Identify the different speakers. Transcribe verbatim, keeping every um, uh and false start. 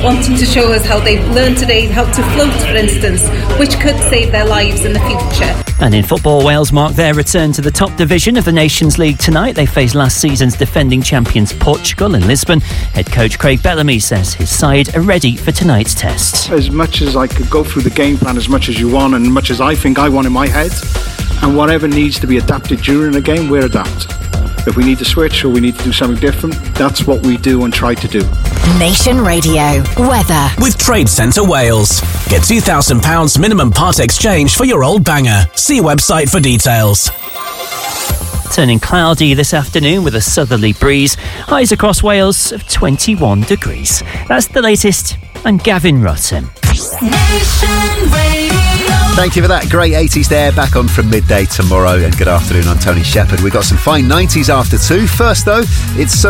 Speaker 1: wanting to show us how they've learned today how to float, for instance, which could save their lives in the future.
Speaker 2: And in football, Wales mark their return to the top division of the Nations League tonight. They face last season's defending champions Portugal in Lisbon. Head coach Craig Bellamy says his side are ready for tonight's test.
Speaker 3: As much as I could go through the game plan as much as you want and much as I think I want in my head, and whatever needs to be adapted during the game, we'll adapt. If we need to switch or we need to do something different, that's what we do and try to do.
Speaker 4: Nation Radio weather
Speaker 5: with Trade Centre Wales. Get two thousand pounds minimum part exchange for your old banger. See website for details.
Speaker 2: Turning cloudy this afternoon with a southerly breeze. Highs across Wales of twenty-one degrees. That's the latest. I'm Gavin Rotten.
Speaker 6: Nation Radio.
Speaker 7: Thank you for that. Great eighties there. Back on from midday tomorrow. And good afternoon, I'm Tony Shepherd. We've got some fine nineties after two. First, though, it's so